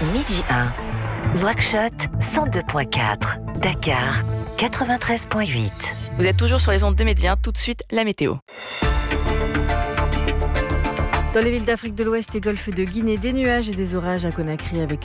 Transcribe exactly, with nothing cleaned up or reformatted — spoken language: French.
midi un. Nouakchott, cent deux virgule quatre. Dakar, quatre-vingt-treize virgule huit. Vous êtes toujours sur les ondes de Média. Tout de suite, la météo. Dans les villes d'Afrique de l'Ouest et Golfe de Guinée, des nuages et des orages à Conakry avec